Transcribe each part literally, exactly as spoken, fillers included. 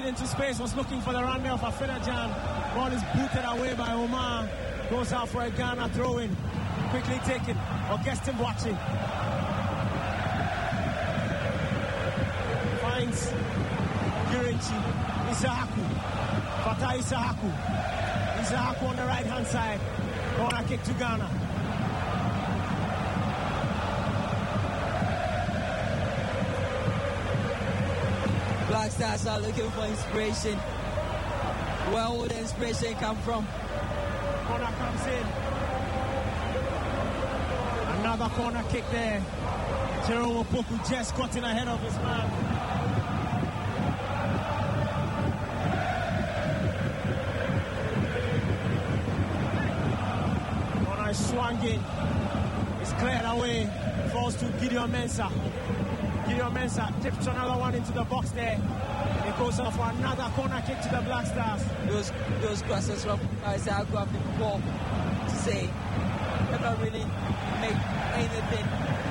into space, was looking for the runner of Afena-Gyan. Ball is booted away by Omar. Goes out for a Ghana throw-in. Quickly taken. Augustine watching. Finds Girinchi. Isahaku. Fatah Isahaku. Isahaku on the right-hand side. Corner kick to Ghana. Black Stars are looking for inspiration. Where would the inspiration come from? Corner comes in. Another corner kick there. Jerome Opoku just got in ahead of his man. Corner is swung in. It's cleared away. Falls to Gideon Mensah. Gideon Mensah tips another one into the box there. It goes off for another corner kick to the Black Stars. Those those crosses from Isaac have been poor to say. Never really make anything.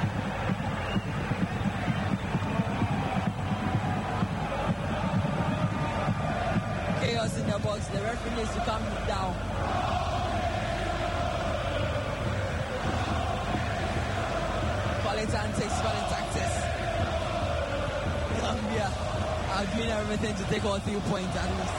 Chaos in the box. The referee needs to calm down. Quality antics, quality tactics. Gambia are doing everything to take all three points at least.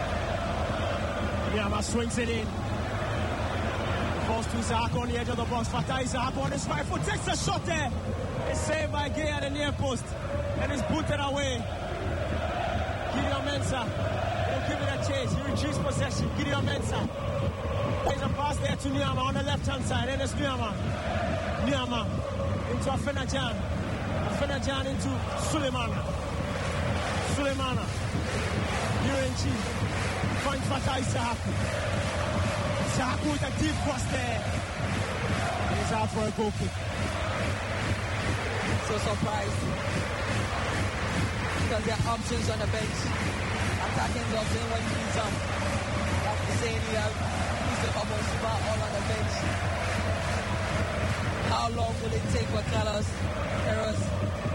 Nyama swings it in. Falls to Isahaku on the edge of the box. Fatah Isahaku on his right foot. Takes a shot there. It's saved by Gay at the near post. And it's booted away. Gideon Mensah. He'll give it a chase. He retrieves possession. Gideon Mensah. There's a pass there to Nyama on the left-hand side. And it's Nyama. Nyama into Afena-Gyan. Afena-Gyan into Sulemana. Sulemana. Girinchi. Finds Fatah Isahaku. Isahaku with a deep cross there. He's out for a goal kick. So surprised. Because there are options on the bench. Attacking options when you need some. After saying you have Mister Super all on the bench. How long will it take for Carlos Queiroz